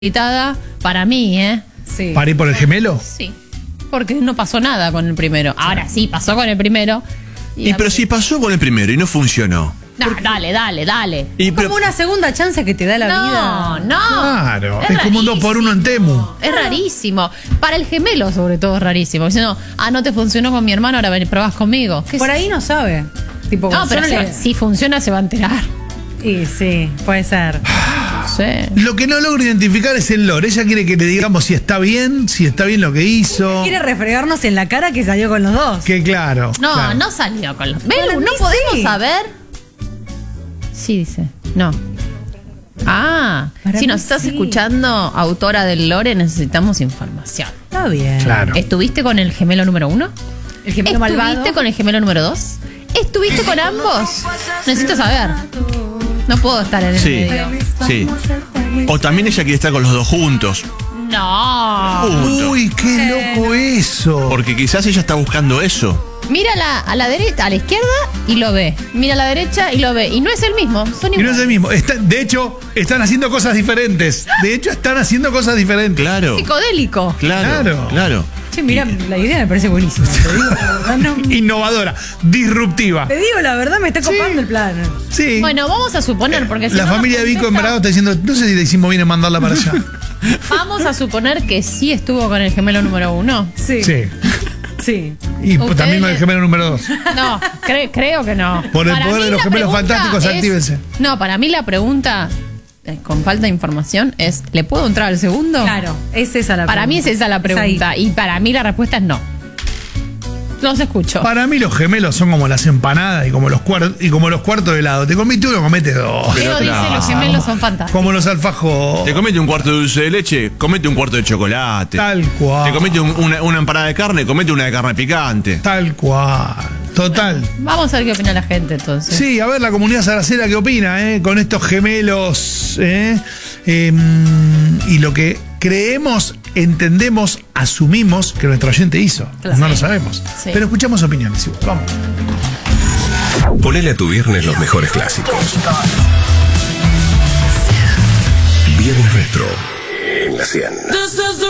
invitada para mí, ¿eh? Sí. ¿Para ir por el gemelo? Sí. Porque no pasó nada con el primero. Ahora sí, pasó con el primero. Pero si pasó con el primero y no funcionó. No, dale. Y Como una segunda chance que te da la vida. No. Claro, es como un 2x1 en Temu. Es rarísimo. Para el gemelo, sobre todo, es rarísimo. Diciendo, no te funcionó con mi hermano, ahora probás conmigo. ¿Qué Por sé? ahí no sabe. Tipo, No, pero yo no le- si funciona, se va a enterar. Y sí, puede ser. No sé. Lo que no logro identificar es el lore. Ella quiere que le digamos si está bien lo que hizo. Quiere refregarnos en la cara que salió con los dos. Que claro. No, claro. no salió con los. Para Belu, mí no podemos sí. saber. Sí, dice. No. Para Si mí nos estás sí. escuchando, autora del lore, necesitamos información. Está bien. Claro. ¿Estuviste con el gemelo número 1? El gemelo ¿Estuviste malvado. con el gemelo número 2? ¿Estuviste con ambos? Necesito saber. No puedo estar en el Sí, medio. sí. O también ella quiere estar con los dos juntos. No. Uy, qué loco eso. Porque quizás ella está buscando eso. Mira a la derecha, a la izquierda y lo ve. Mira a la derecha y lo ve. Y no es el mismo. Son Y no iguales. es el mismo. De hecho, están haciendo cosas diferentes. Claro. Psicodélico. Claro. Che, mira, la idea me parece buenísima. Te digo la verdad, Innovadora, disruptiva. te digo la verdad, me está copando el plan. Sí. Bueno, vamos a suponer, porque si la no nos familia Vico en contesta- Bravo está diciendo, no sé si le hicimos bien en mandarla para allá. Vamos a suponer que sí estuvo con el gemelo número 1. Sí. Sí. Sí. Y Ustedes también con el le- gemelo número 2. No, creo que no. Por el Para poder mí de los la gemelos pregunta fantásticos, actívense. No, para mí la pregunta, con falta de información, es: ¿le puedo entrar al segundo? Claro, es esa la Para mí es esa la ahí. pregunta. Y para mí la respuesta es no. Los escucho. Para mí los gemelos son como las empanadas y como los cuartos de helado. Te comiste uno, comete dos. Leo dice: claro. los gemelos son fantásticos. Como los alfajos. Te comete un cuarto de dulce de leche, comete un cuarto de chocolate. Tal cual. Te comete una empanada de carne, comete una de carne picante. Tal cual. Total. Vamos a ver qué opina la gente entonces. Sí, a ver la comunidad saracera qué opina, con estos gemelos, y lo que creemos, entendemos, asumimos que nuestro oyente hizo. Claro. No lo sabemos. Sí. Pero escuchamos opiniones igual. Vamos. Ponele a tu viernes los mejores clásicos. Viernes Retro en la 100.